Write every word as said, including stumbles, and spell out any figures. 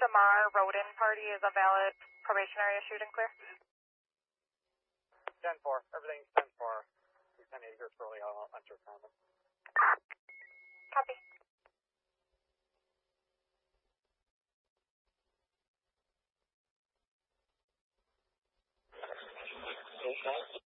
M R Rodin party is a valid probationary issued and clear? ten four, everything's ten four. ten acres early, I'll enter common. Copy. Okay.